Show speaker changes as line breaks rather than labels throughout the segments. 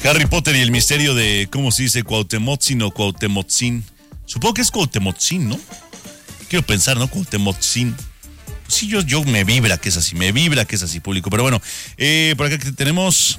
Harry Potter y el misterio de, ¿cómo se dice? Cuauhtemotzin o Cuauhtemotzin. Supongo que es Cuauhtemotzin, ¿no? Quiero pensar, ¿no? Cuauhtemotzin. Pues sí, yo me vibra que es así, público. Pero bueno, por acá que tenemos...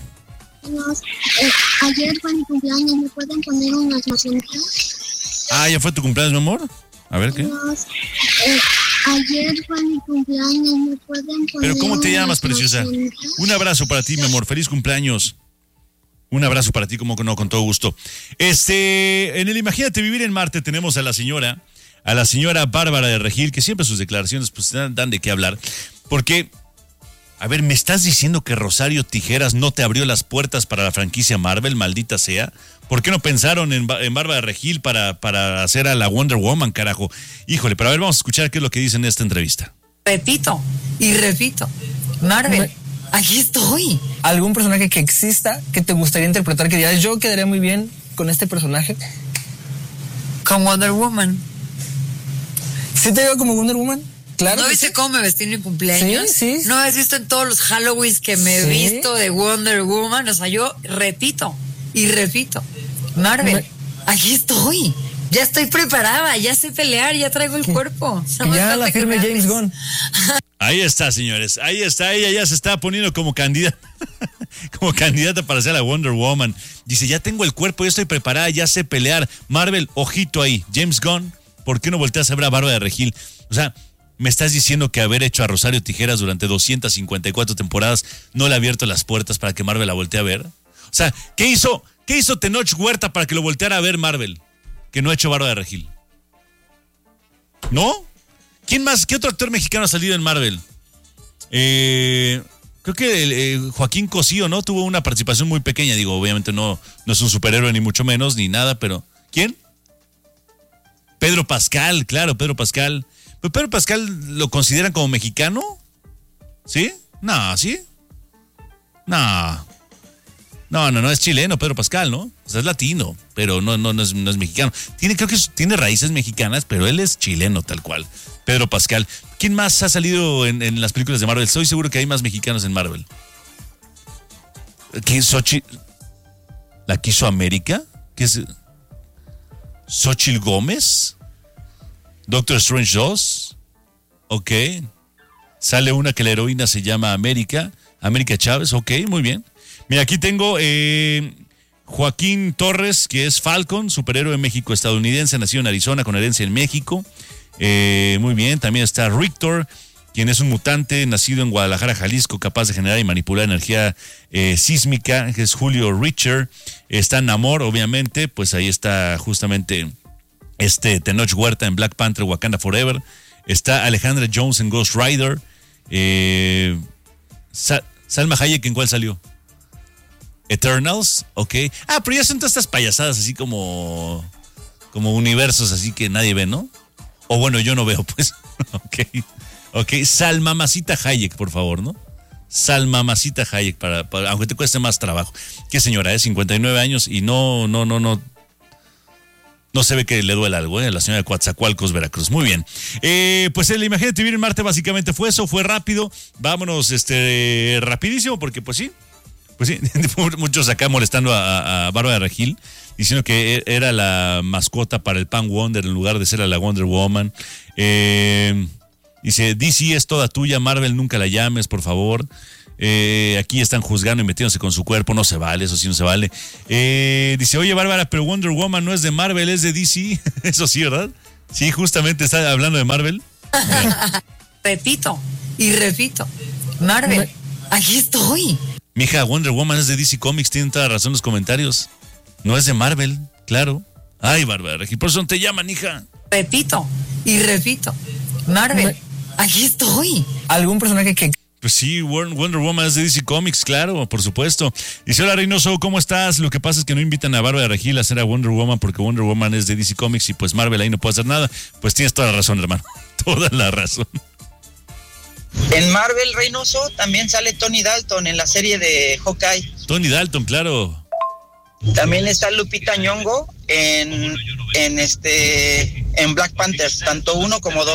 Ayer fue mi cumpleaños, ¿me pueden poner unas mañanitas?
Ah, ¿ya fue tu cumpleaños, mi amor? A ver, ¿qué?
Ayer fue mi cumpleaños, ¿me pueden poner?
Pero ¿cómo te llamas, preciosa? Un abrazo para ti, mi amor, feliz cumpleaños. Un abrazo para ti, como que no, con todo gusto. En el Imagínate Vivir en Marte tenemos a la señora Bárbara de Regil, que siempre sus declaraciones pues dan de qué hablar, porque, a ver, ¿me estás diciendo que Rosario Tijeras no te abrió las puertas para la franquicia Marvel, maldita sea? ¿Por qué no pensaron en Bárbara de Regil para hacer a la Wonder Woman, carajo? Híjole, pero a ver, vamos a escuchar qué es lo que dice en esta entrevista.
Repito, Marvel, aquí estoy.
¿Algún personaje que exista que te gustaría interpretar, que digas, yo quedaría muy bien con este personaje?
Con Wonder Woman.
¿Sí te veo como Wonder Woman? Claro.
¿No viste
sí.
cómo me vestí en mi cumpleaños?
Sí.
¿No has visto en todos los Halloweens que me he visto de Wonder Woman? O sea, yo repito, Marvel, aquí estoy. Ya estoy preparada, ya sé pelear, ya traigo el cuerpo.
Que ya la firme James Gunn.
Ahí está, señores. Ahí está, ella ya se está poniendo como candidata para ser la Wonder Woman. Dice, ya tengo el cuerpo, ya estoy preparada, ya sé pelear. Marvel, ojito ahí. James Gunn, ¿por qué no volteas a ver a Bárbara de Regil? O sea, ¿me estás diciendo que haber hecho a Rosario Tijeras durante 254 temporadas no le ha abierto las puertas para que Marvel la voltee a ver? O sea, ¿qué hizo Tenoch Huerta para que lo volteara a ver Marvel? Que no ha hecho Bárbara de Regil. ¿No? ¿Quién más? ¿Qué otro actor mexicano ha salido en Marvel? Creo que Joaquín Cosío, ¿no? Tuvo una participación muy pequeña. Digo, obviamente no es un superhéroe ni mucho menos, ni nada, pero... ¿Quién? Pedro Pascal, claro, Pedro Pascal. ¿Pero Pedro Pascal lo consideran como mexicano? ¿Sí? No, ¿sí? No, es chileno Pedro Pascal, ¿no? O sea, es latino, pero no es mexicano. Creo que tiene raíces mexicanas, pero él es chileno tal cual. Pedro Pascal. ¿Quién más ha salido en las películas de Marvel? Estoy seguro que hay más mexicanos en Marvel. ¿Qué es Xochitl? ¿La quiso América? ¿Qué es? ¿Xochitl Gómez? ¿Doctor Strange 2? Ok. Sale una que la heroína se llama América Chávez, ok, muy bien. Mira, aquí tengo Joaquín Torres, que es Falcon, superhéroe México-estadounidense, nacido en Arizona con herencia en México. Muy bien, también está Rictor, quien es un mutante nacido en Guadalajara, Jalisco, capaz de generar y manipular energía sísmica, que es Julio Richer. Está Namor, obviamente, pues ahí está justamente Tenoch Huerta en Black Panther, Wakanda Forever. Está Alejandra Jones en Ghost Rider. Salma Hayek, ¿en cuál salió? Eternals, ok. Ah, pero ya son todas estas payasadas así como universos así que nadie ve, ¿no? O bueno, yo no veo, pues. Ok. Salmamacita Hayek, por favor, ¿no? Salmamacita Hayek, para aunque te cueste más trabajo. ¿Qué señora, 59 años y no se ve que le duele algo, la señora de Coatzacoalcos, Veracruz. Muy bien. Pues el Imagínate Vivir en Marte básicamente fue eso, fue rápido. Vámonos rapidísimo porque pues sí, muchos acá molestando a Bárbara de Regil, diciendo que era la mascota para el Pan Wonder en lugar de ser a la Wonder Woman. Dice, DC es toda tuya, Marvel nunca la llames, por favor. Aquí están juzgando y metiéndose con su cuerpo, no se vale, eso sí no se vale. Dice, oye Bárbara, pero Wonder Woman no es de Marvel, es de DC. Eso sí, ¿verdad? Sí, justamente está hablando de Marvel.
Repito, Marvel, aquí estoy.
Mija, Wonder Woman es de DC Comics, tienen toda la razón los comentarios. No es de Marvel, claro. Ay, Bárbara, por eso no te llaman, hija.
Repito, Marvel, aquí estoy.
¿Algún personaje que...
Pues sí, Wonder Woman es de DC Comics, claro, por supuesto. Dice, hola Reynoso, ¿cómo estás? Lo que pasa es que no invitan a Bárbara de Regil a hacer a Wonder Woman porque Wonder Woman es de DC Comics y pues Marvel ahí no puede hacer nada. Pues tienes toda la razón, hermano. Toda la razón.
En Marvel, Reynoso, también sale Tony Dalton en la serie de Hawkeye.
Tony Dalton, claro.
También está Lupita Nyong'o en Black Panthers, tanto 1 como 2.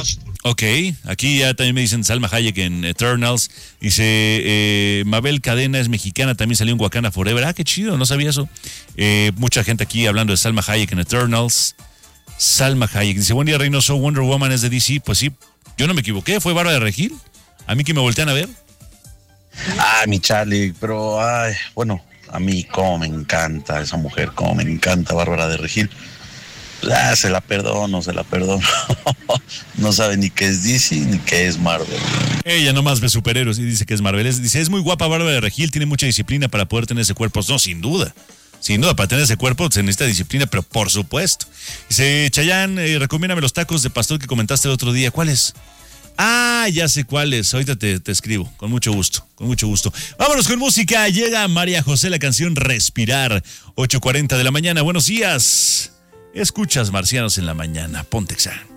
Ok, aquí ya también me dicen Salma Hayek en Eternals. Dice, Mabel Cadena es mexicana, también salió en Wakanda Forever. Ah, qué chido, no sabía eso. Mucha gente aquí hablando de Salma Hayek en Eternals. Salma Hayek dice, buen día Reynoso, Wonder Woman es de DC. Pues sí, yo no me equivoqué, fue Bárbara de Regil. A mí que me voltean a ver.
Mi Charlie, pero bueno, a mí cómo me encanta esa mujer, cómo me encanta Bárbara de Regil. Se la perdono. No sabe ni qué es DC ni qué es Marvel.
Ella nomás ve superhéroes y dice que es Marvel. Dice, es muy guapa Bárbara de Regil, tiene mucha disciplina para poder tener ese cuerpo. No, sin duda, para tener ese cuerpo se necesita disciplina, pero por supuesto. Dice, Chayanne, recomiéndame los tacos de pastor que comentaste el otro día. ¿Cuáles? Ah, ya sé cuáles. Ahorita te escribo. Con mucho gusto. Vámonos con música. Llega María José, la canción Respirar. 8:40 de la mañana. Buenos días. Escuchas Marcianos en la mañana. Ponte Exa.